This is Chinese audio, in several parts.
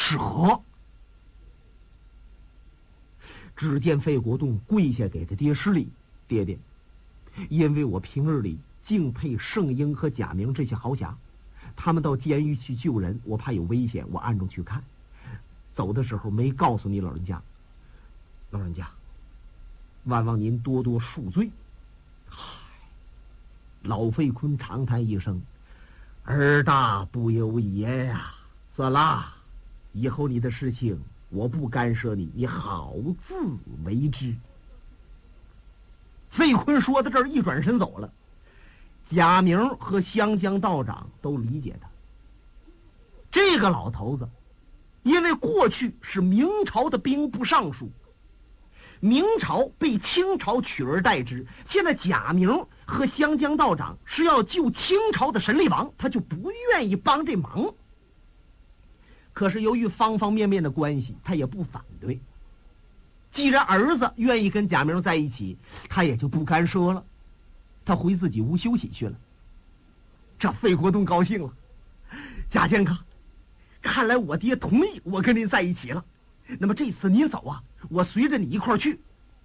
是何？只见费国栋跪下给他爹施礼：“爹爹，因为我平日里敬佩盛英和贾明这些豪侠，他们到监狱去救人，我怕有危险，我暗中去看，走的时候没告诉你老人家。老人家，万望您多多恕罪。”老费坤长叹一声：“儿大不由爷呀，算啦，以后你的事情我不干涉你，你好自为之。”费坤说到这儿，一转身走了。贾明和湘江道长都理解他。这个老头子，因为过去是明朝的兵部尚书，明朝被清朝取而代之，现在贾明和湘江道长是要救清朝的神力王，他就不愿意帮这忙。可是由于方方面面的关系，他也不反对。既然儿子愿意跟贾明在一起，他也就不干涉了。他回自己屋休息去了。这费国栋高兴了：“贾健哥，看来我爹同意我跟您在一起了。那么这次您走啊，我随着你一块儿去。”“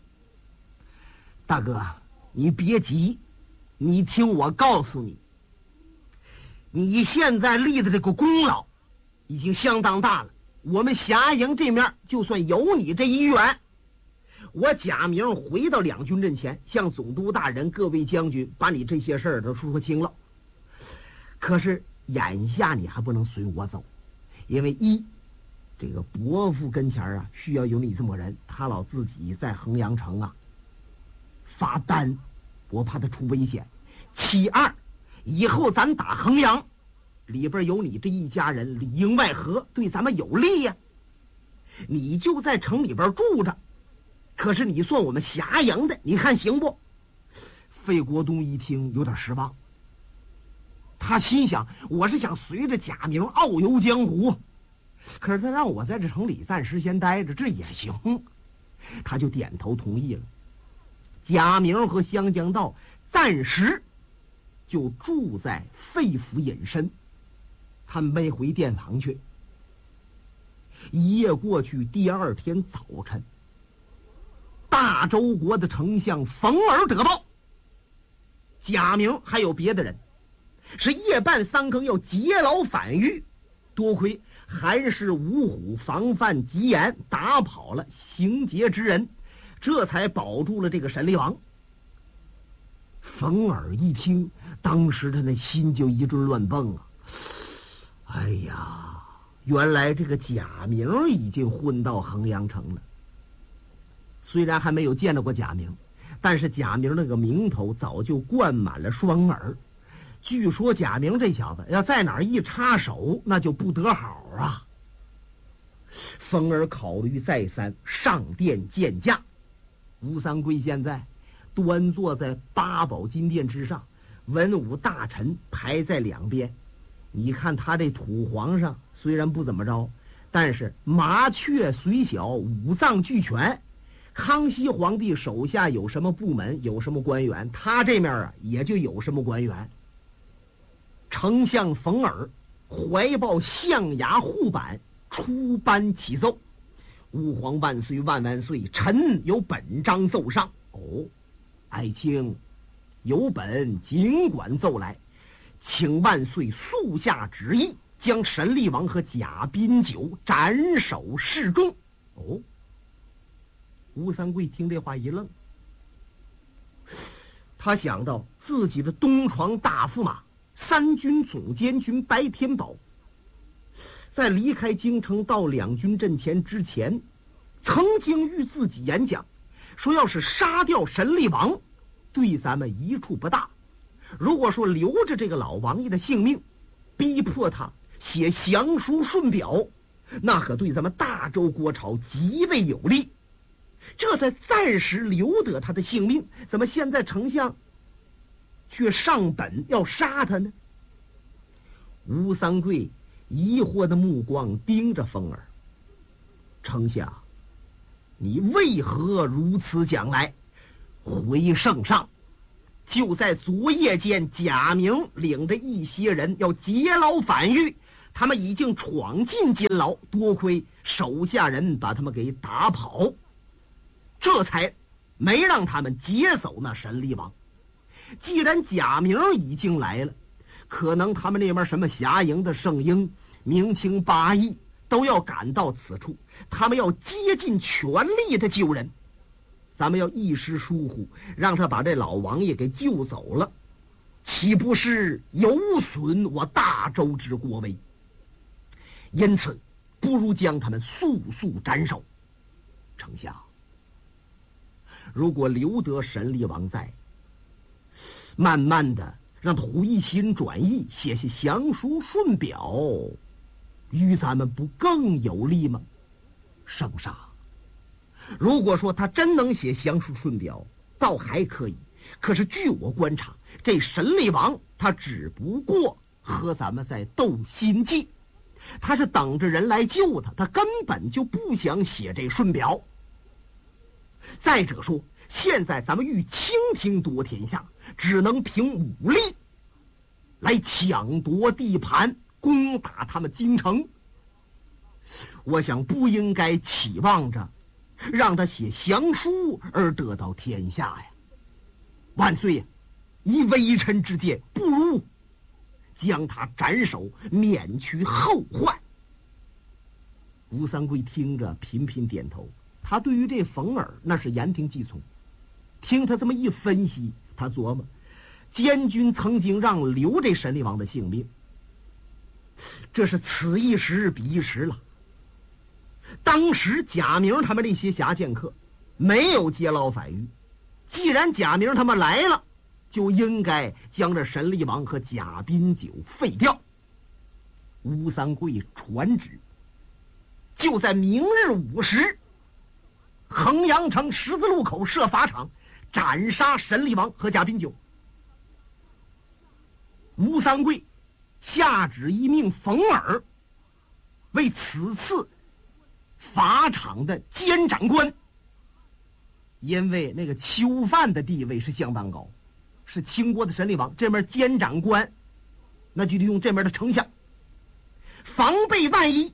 大哥，你别急，你听我告诉你，你现在立的这个功劳已经相当大了。我们霞营这面就算有你这一员，我贾明回到两军阵前，向总督大人、各位将军把你这些事儿都说清了。可是眼下你还不能随我走，因为这个伯父跟前啊，需要有你这么人，他老自己在衡阳城啊发单，我怕他出危险。其二，以后咱打衡阳，里边有你这一家人，里应外合，对咱们有利呀。你就在城里边住着，可是你算我们霞营的，你看行不？”费国栋一听有点失望，他心想：我是想随着贾明遨游江湖，可是他让我在这城里暂时先待着，这也行。他就点头同意了。贾明和湘江道暂时就住在费府隐身，他们没回殿堂去。一夜过去，第二天早晨，大周国的丞相冯儿得报，贾明还有别的人是夜半三更要劫牢反狱，多亏韩氏五虎防范极严，打跑了行劫之人，这才保住了这个神力王。冯儿一听，当时他那心就一阵乱蹦啊！哎呀，原来这个贾明已经混到衡阳城了。虽然还没有见到过贾明，但是贾明那个名头早就灌满了双耳。据说贾明这小子要在哪儿一插手，那就不得好啊。冯儿考虑再三，上殿见驾。吴三桂现在端坐在八宝金殿之上，文武大臣排在两边。你看他这土皇上虽然不怎么着，但是麻雀虽小，五脏俱全。康熙皇帝手下有什么部门，有什么官员，他这面啊也就有什么官员。丞相冯儿怀抱象牙护板，出班启奏：“吾皇万岁万万岁！臣有本章奏上。”“哦，爱卿有本尽管奏来，请万岁速下旨意，将神力王和贾宾九斩首示众。”“哦。”吴三桂听这话一愣，他想到自己的东床大驸马三军总监军白天宝，在离开京城到两军阵前之前，曾经与自己演讲，说要是杀掉神力王，对咱们一处不大；如果说留着这个老王爷的性命，逼迫他写降书顺表，那可对咱们大周国朝极为有利。这才暂时留得他的性命，怎么现在丞相却上本要杀他呢？吴三桂疑惑的目光盯着冯儿：“丞相，你为何如此讲来？”回圣上，就在昨夜间，贾明领着一些人要劫牢反狱， 他们已经闯进监牢，多亏手下人把他们给打跑，这才没让他们劫走那神力王。既然贾明已经来了，可能他们那边什么霞营的圣婴、明清八义都要赶到此处，他们要竭尽全力的救人。咱们要一时疏忽，让他把这老王爷给救走了，岂不是有损我大周之国威？因此不如将他们速速斩首。丞相，如果留得神力王在，慢慢的让他回心转意，写下降书顺表，与咱们不更有利吗？圣上，如果说他真能写降书顺表，倒还可以。可是据我观察，这神力王他只不过和咱们在斗心计，他是等着人来救他，他根本就不想写这顺表。再者说，现在咱们欲清廷夺天下，只能凭武力来抢夺地盘，攻打他们京城。我想不应该期望着让他写降书而得到天下呀。万岁呀！以微臣之见，不如将他斩首，免去后患。吴三桂听着频频点头，他对于这冯尔那是言听计从。听他这么一分析，他琢磨，监军曾经让留这神力王的性命，这是此一时彼一时了。当时贾明他们这些侠剑客没有劫牢反狱，既然贾明他们来了，就应该将这神力王和贾宾九废掉。吴三桂传旨，就在明日午时，衡阳城十字路口设法场，斩杀神力王和贾宾九。吴三桂下旨一命冯尔为此次法场的监斩官，因为那个囚犯的地位是相当高，是清国的神力王，这边监斩官那就得用这边的丞相，防备万一，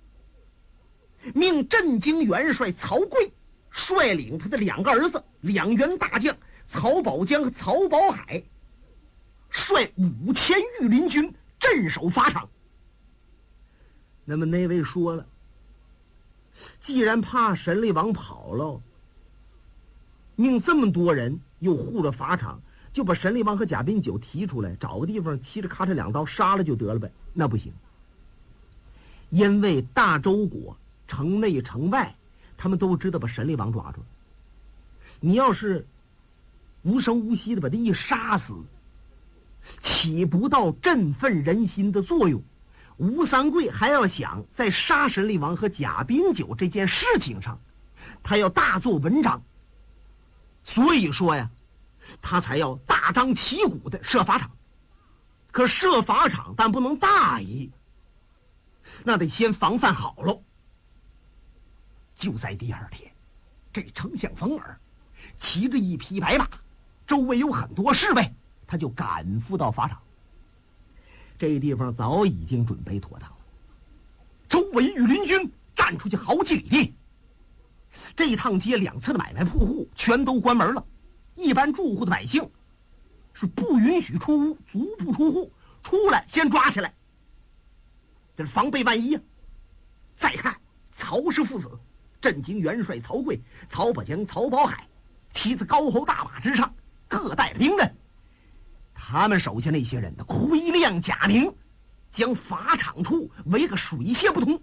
命镇京元帅曹刿率领他的两个儿子两员大将曹宝江和曹宝海，率5000御林军镇守法场。那么那位说了，既然怕神力王跑了，命这么多人又护着法场，就把神力王和贾宾九提出来，找个地方骑着咔嚓两刀杀了就得了呗。那不行，因为大周国城内城外他们都知道把神力王抓住了，你要是无声无息的把他一杀死，起不到振奋人心的作用。吴三桂还要想在杀神力王和贾宾九这件事情上，他要大做文章，所以说呀，他才要大张旗鼓的设法场。可设法场但不能大意，那得先防范好喽。就在第二天，这丞相冯尔骑着一匹白马，周围有很多侍卫，他就赶赴到法场。这地方早已经准备妥当了，周围御林军站出去好几里地，这一趟街两侧的买卖铺户全都关门了，一般住户的百姓是不允许出屋，足不出户，出来先抓起来，这是防备万一呀。再看曹氏父子，镇京元帅曹刿、曹宝江、曹宝海，骑在高头大马之上，各带兵刃。他们手下那些人的盔亮甲明，将法场处围个水泄不通。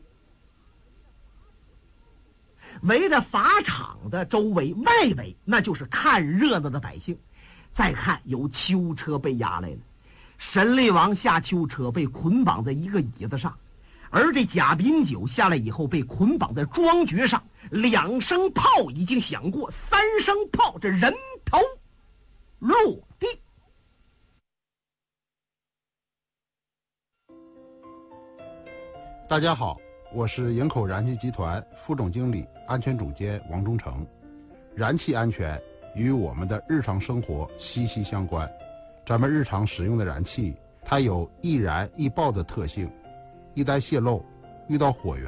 围着法场的周围外围，那就是看热闹的百姓。再看有囚车被押来了，神力王下囚车被捆绑在一个椅子上，而这贾宾九下来以后被捆绑在庄爵上。2声炮已经响过，3声炮，这人头落地。 大家好，我是营口燃气集团副总经理、安全总监王忠诚。燃气安全与我们的日常生活息息相关。咱们日常使用的燃气，它有易燃易爆的特性， 一旦泄漏，遇到火源